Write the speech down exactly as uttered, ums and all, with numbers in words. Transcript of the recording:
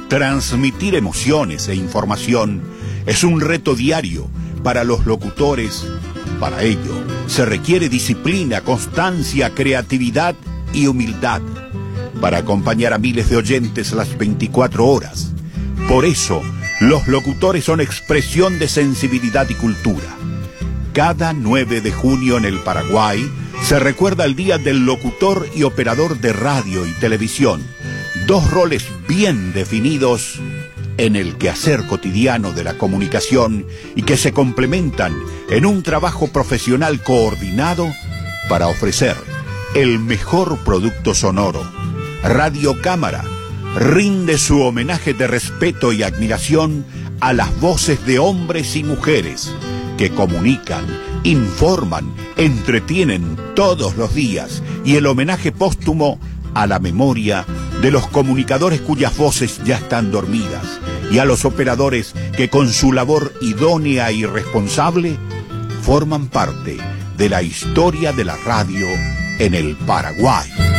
Transmitir emociones e información es un reto diario para los locutores. Para ello, se requiere disciplina, constancia, creatividad y humildad para acompañar a miles de oyentes las veinticuatro horas. Por eso, los locutores son expresión de sensibilidad y cultura. Cada nueve de junio en el Paraguay se recuerda el Día del Locutor y Operador de Radio y Televisión, dos roles bien definidos en el quehacer cotidiano de la comunicación y que se complementan en un trabajo profesional coordinado para ofrecer el mejor producto sonoro. Radio Cámara rinde su homenaje de respeto y admiración a las voces de hombres y mujeres que comunican, informan, entretienen todos los días, y el homenaje póstumo a la memoria de los comunicadores cuyas voces ya están dormidas y a los operadores que con su labor idónea y responsable forman parte de la historia de la radio en el Paraguay.